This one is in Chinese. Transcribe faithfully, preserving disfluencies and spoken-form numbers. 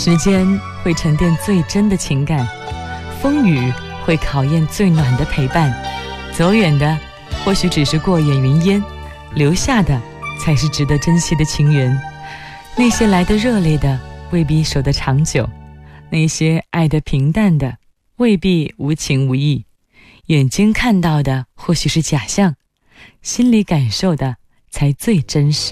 时间会沉淀最真的情感，风雨会考验最暖的陪伴。走远的或许只是过眼云烟，留下的才是值得珍惜的情缘。那些来得热烈的未必守得长久，那些爱得平淡的未必无情无义。眼睛看到的或许是假象，心里感受的才最真实。